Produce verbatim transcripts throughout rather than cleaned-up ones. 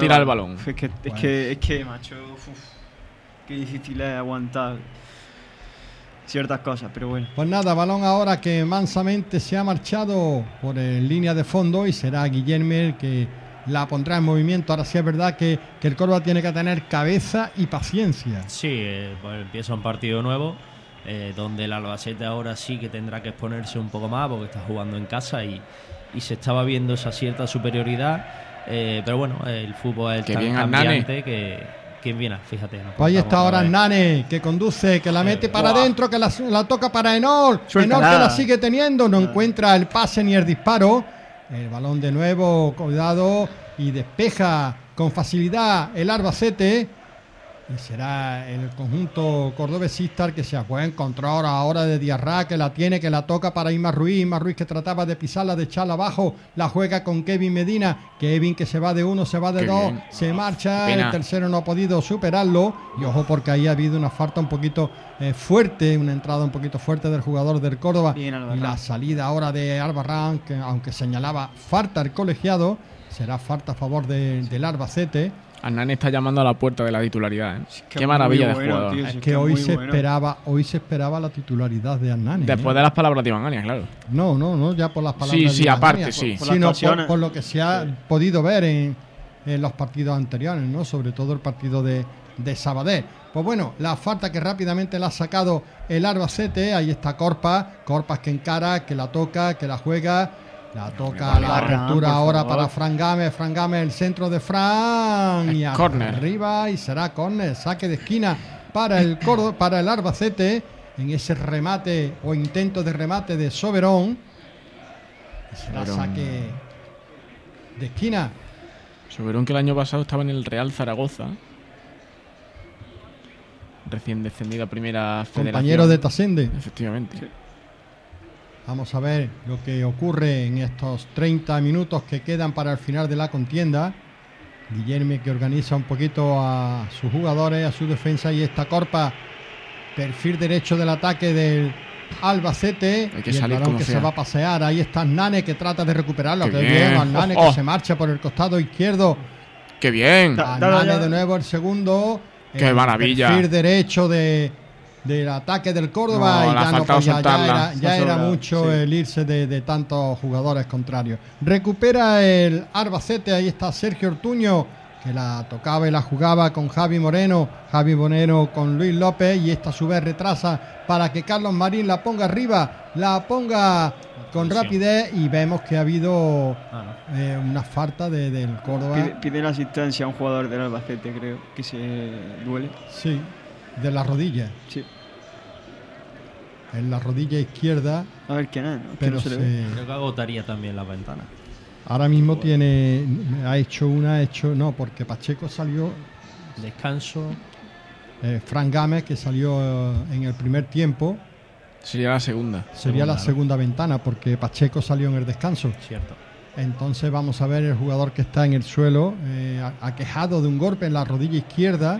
tirar el balón. Es que, es Pues. que, es que macho, uf, qué difícil es aguantar ciertas cosas, pero bueno. Pues nada, balón ahora que mansamente se ha marchado por en línea de fondo y será Guillermo el que la pondrá en movimiento. Ahora sí es verdad que, que el Córdoba tiene que tener cabeza y paciencia. Sí, eh, pues empieza un partido nuevo eh, donde el Albacete ahora sí que tendrá que exponerse un poco más porque está jugando en casa y, y se estaba viendo esa cierta superioridad, eh, pero bueno, el fútbol es Qué tan bien, cambiante que ¿quién viene? Fíjate. nos Pues ahí está contamos ahora otra vez. Nane, que conduce, que la mete para Buah. adentro, que la, la toca para Enol. Suéltala. Enol que la sigue teniendo, no encuentra el pase ni el disparo. El balón de nuevo, cuidado, y despeja con facilidad el Albacete. Y será el conjunto cordobesista el que se puede encontrar ahora de Diarra, que la tiene, que la toca para Isma Ruiz. Isma Ruiz que trataba de pisarla, de echarla abajo. La juega con Kevin Medina. Kevin que se va de uno, se va de Qué dos, bien. se marcha. Qué pena. El tercero no ha podido superarlo. Y ojo, porque ahí ha habido una falta un poquito eh, fuerte, una entrada un poquito fuerte del jugador del Córdoba. Bien, Y Albarrán. la salida ahora de Albarrán, que aunque señalaba falta el colegiado, será falta a favor de- del Albacete. Hernán está llamando a la puerta de la titularidad, ¿eh? Es que Qué es maravilla muy de bueno, jugador. tío. Es sí, que es hoy muy se bueno. esperaba, hoy se esperaba la titularidad de Hernani. Después ¿eh? de las palabras de Iván Anias, claro. No, no, no, ya por las palabras Sí, de sí, Iván aparte, Anias, sí. Por las sino por, pasiones. por lo que se ha podido ver en, en los partidos anteriores, ¿no? Sobre todo el partido de, de Sabadell. Pues bueno, la falta que rápidamente la ha sacado el Albacete, ahí está Corpas, Corpas que encara, que la toca, que la juega, la toca a la Albarrán, apertura por ahora favor. para Fran Gámez, Fran Gámez, el centro de Fran, Es y córner. arriba, y será córner, saque de esquina para el Córdoba, para el Albacete, en ese remate o intento de remate de Soberón. Y será Soberón. saque de esquina. Soberón, que el año pasado estaba en el Real Zaragoza, recién descendido a primera federación. Compañero de Tasende. Efectivamente. Sí. Vamos a ver lo que ocurre en estos treinta minutos que quedan para el final de la contienda. Guillermo que organiza un poquito a sus jugadores, a su defensa, y esta Corpa, perfil derecho del ataque del Albacete. Hay que y el salir balón como que sea. se va a pasear. Ahí está Nane que trata de recuperarlo. Qué Que bien. bien, al Nane Oh, oh. que se marcha por el costado izquierdo. ¡Qué bien! Da- A dale Nane ya. de nuevo el segundo. ¡Qué El maravilla! Perfil derecho de, del ataque del Córdoba. No, y le ha ya, no, faltado pues ya, ya soltarla. era, ya Se ha era sobrado, mucho sí. el irse de, de tantos jugadores contrarios. Recupera el Albacete. Ahí está Sergio Ortuño, que la tocaba y la jugaba con Javi Moreno. Javi Moreno con Luis López. Y esta a su vez retrasa para que Carlos Marín la ponga arriba. La ponga con Atención. rapidez. Y vemos que ha habido Ah, no. eh, una falta de, del Córdoba. Pide, pide la asistencia a un jugador del Albacete, creo, que se duele. Sí, de la rodilla. Sí. En la rodilla izquierda, A ver quién es, ¿no? Es que pero no se le ve. se, Creo que agotaría también la ventana. ahora mismo tiene, ha hecho una, ha hecho, no, porque Pacheco salió, Descanso. eh, Fran Gámez, que salió eh, en el primer tiempo, Sería la segunda. sería la Segunda, ¿no? segunda ventana, porque Pacheco salió en el descanso. Cierto. Entonces vamos a ver el jugador que está en el suelo, eh, a- aquejado de un golpe en la rodilla izquierda.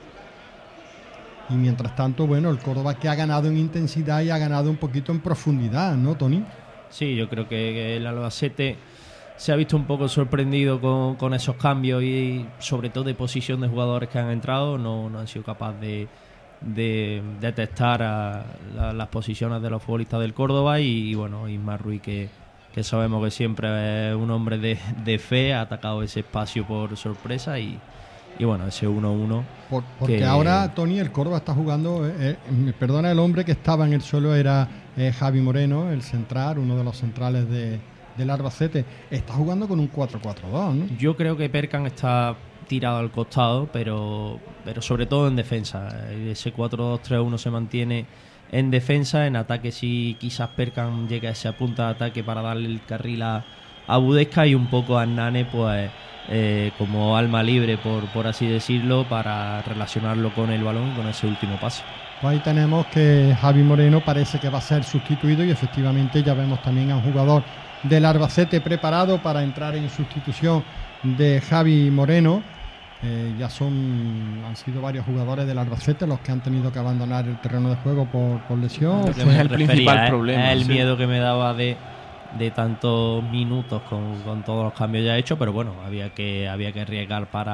Y mientras tanto, bueno, el Córdoba que ha ganado en intensidad y ha ganado un poquito en profundidad, ¿no, Tony? Sí, yo creo que, que el Albacete se ha visto un poco sorprendido con, con esos cambios y sobre todo de posición de jugadores que han entrado. No, no han sido capaces de, de detectar a la- las posiciones de los futbolistas del Córdoba y, bueno, Isma Ruiz, que, que sabemos que siempre es un hombre de, de fe, ha atacado ese espacio por sorpresa y, y bueno, ese uno uno. Por- porque que- ahora, Tony, el Córdoba está jugando, eh, eh, perdona, el hombre que estaba en el suelo era eh, Javi Moreno, el central, uno de los centrales de, del Albacete. Está jugando con un cuatro cuatro dos, ¿no? Yo creo que Perkan está tirado al costado, pero, pero sobre todo en defensa. Ese cuatro dos tres uno se mantiene en defensa. En ataque sí quizás Perkan llegue a esa punta de ataque para darle el carril a, a Budesca y un poco a Nane pues eh, como alma libre, por, por así decirlo, para relacionarlo con el balón, con ese último pase. Pues ahí tenemos que Javi Moreno parece que va a ser sustituido y efectivamente ya vemos también a un jugador del Albacete preparado para entrar en sustitución de Javi Moreno. Eh, ya son han sido varios jugadores del Albacete los que han tenido que abandonar el terreno de juego por, por lesión. Lo que Ese me es el refería, principal ¿eh? problema, Es el sí. miedo que me daba de, de tantos minutos con, con todos los cambios ya hechos, pero bueno, había que, había que arriesgar para